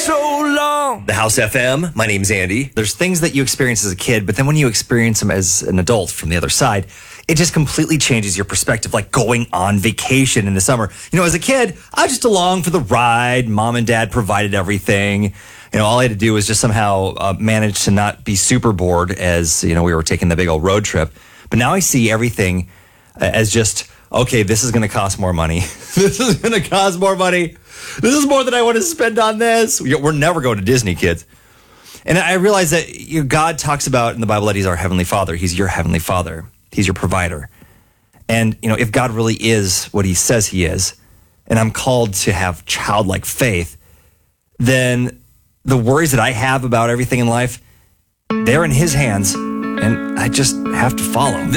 so long. The House FM. My name's Andy. There's things that you experience as a kid, but then when you experience them as an adult from the other side, it just completely changes your perspective, like going on vacation in the summer. You know, as a kid, I was just along for the ride. Mom and dad provided everything. You know, all I had to do was just somehow manage to not be super bored as, you know, we were taking the big old road trip. But now I see everything as just, okay, this is going to cost more money. This is going to cost more money. This is more than I want to spend on this. We're never going to Disney, kids. And I realize that God talks about in the Bible that he's our Heavenly Father. He's your Heavenly Father. He's your provider. And, you know, if God really is what he says he is, and I'm called to have childlike faith, then the worries that I have about everything in life, they're in his hands, and I just have to follow.